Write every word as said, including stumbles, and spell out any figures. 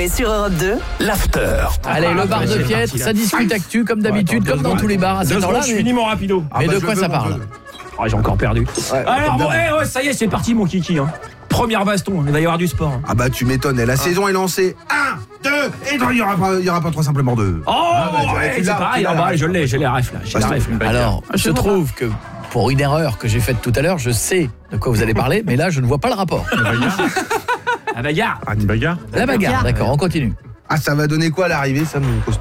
Coé sur Europe deux. L'after. Allez, le bar de Piètre, ça discute actu comme d'habitude, comme dans tous les bars à cette heure-là. Je finis mon rapido. Mais de quoi ça parle? Oh, j'ai encore perdu. Alors bon, eh, ouais, ça y est, c'est parti mon kiki. Hein. Première baston, il va y avoir du sport. Ah bah tu m'étonnes, la saison est lancée. Un, deux, et il n'y aura pas, il y aura pas trop simplement deux. Oh, ah bah, ouais, c'est pareil, ah bah, je l'ai, j'ai les refs là. J'ai les refs, là. Alors, je trouve que pour une erreur que j'ai faite tout à l'heure, je sais de quoi vous allez parler, mais là, je ne vois pas le rapport. La bagarre. Ah, une bagarre. La bagarre, d'accord, on continue. Ah, ça va donner quoi à l'arrivée, ça, mon costaud?